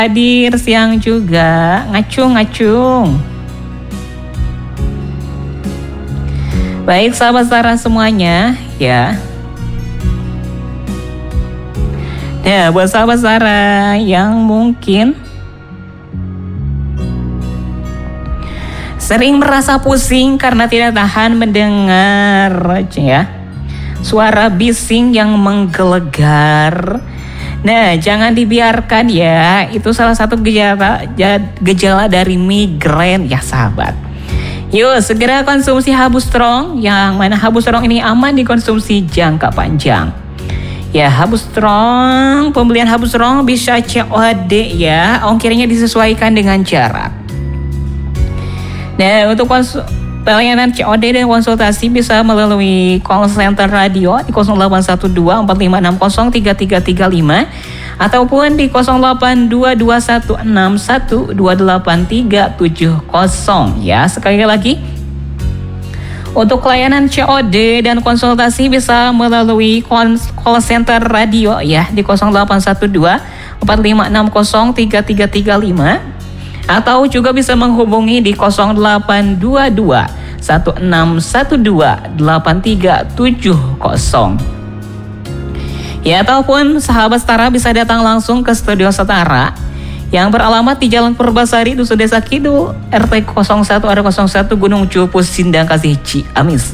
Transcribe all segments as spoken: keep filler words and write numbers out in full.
hadir siang juga. Ngacung-ngacung. Baik sahabat Sarah semuanya ya. Ya buat sahabat Sarah yang mungkin sering merasa pusing karena tidak tahan mendengar ya suara bising yang menggelegar. Nah, jangan dibiarkan ya. Itu salah satu gejala gejala dari migrain ya sahabat. Yuk, segera konsumsi Habu Strong, yang mana Habu Strong ini aman dikonsumsi jangka panjang. Ya, Habu Strong, pembelian Habu Strong bisa C O D ya. Ongkirnya disesuaikan dengan jarak. Nah, untuk konsul pelayanan C O D dan konsultasi bisa melalui call center radio di nol delapan satu dua empat lima enam nol tiga tiga tiga lima ataupun di nol delapan dua dua satu enam satu dua delapan tiga tujuh nol ya. Sekali lagi, untuk layanan C O D dan konsultasi bisa melalui call center radio ya di nol delapan satu dua empat lima enam nol tiga tiga tiga lima atau juga bisa menghubungi di nol delapan dua dua satu enam satu dua delapan tiga tujuh nol. Ya, ataupun sahabat Setara bisa datang langsung ke studio Setara yang beralamat di Jalan Purbasari, Dusun Desa Kidul, R T nol satu R nol satu Gunung Cupu, Sindang Kasih, Ciamis.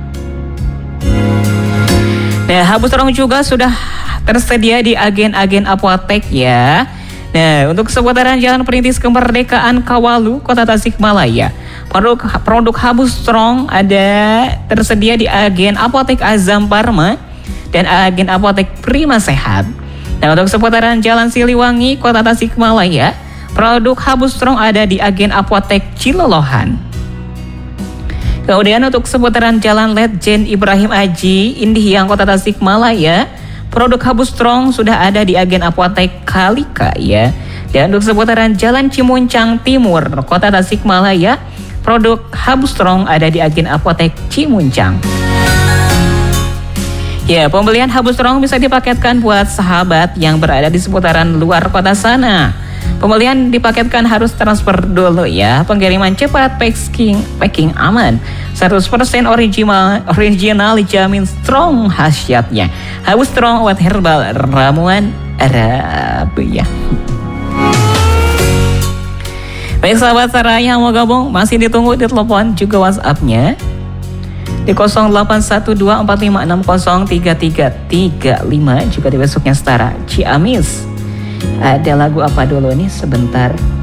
Nah, Habu Strong juga sudah tersedia di agen-agen apotek ya. Nah, untuk seputaran Jalan Perintis Kemerdekaan Kawalu, Kota Tasikmalaya, produk produk Habu Strong ada tersedia di agen Apotek Azam Parma dan agen Apotek Prima Sehat. Nah, untuk seputaran Jalan Siliwangi, Kota Tasikmalaya, produk Habu Strong ada di agen Apotek Cilolohan. Kemudian untuk seputaran Jalan Letjen Ibrahim Aji, Indihiyang, Kota Tasikmalaya, produk Habu Strong sudah ada di agen Apotek Kalika ya. Dan untuk seputaran Jalan Cimuncang Timur, Kota Tasikmalaya, produk Habu Strong ada di agen Apotek Cimuncang. Ya, pembelian Habu Strong bisa dipaketkan buat sahabat yang berada di seputaran luar kota sana. Pembelian dipaketkan harus transfer dulu ya. Pengiriman cepat, packing, packing aman. seratus persen original, original dijamin strong khasiatnya. Habu Strong obat herbal ramuan Arab ya. Baik sahabat Sarah yang mau gabung, masih ditunggu di telepon juga WhatsApp-nya di nol delapan satu dua empat lima enam nol tiga tiga tiga lima, juga di Facebooknya Setara Ciamis. Ada lagu apa dulu nih sebentar.